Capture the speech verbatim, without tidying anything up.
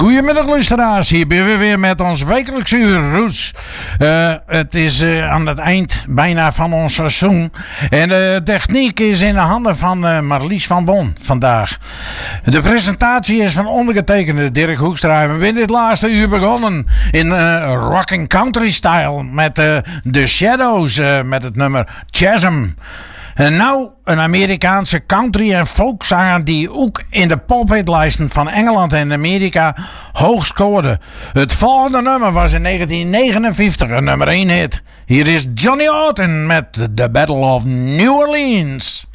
Goedemiddag luisteraars, hier ben we weer met ons wekelijkse uur Roots. Uh, het is uh, aan het eind bijna van ons seizoen. En de techniek is in de handen van uh, Marlies van Bon vandaag. De presentatie is van ondergetekende Dirk Hoekstra. We hebben dit laatste uur begonnen in uh, rock and country style met uh, The Shadows uh, met het nummer Chasm. En nou een Amerikaanse country- en folkzanger die ook in de pophitlijsten van Engeland en Amerika hoog scoorde. Het volgende nummer was in negentien negenenvijftig een nummer één hit. Hier is Johnny Otten met The Battle of New Orleans.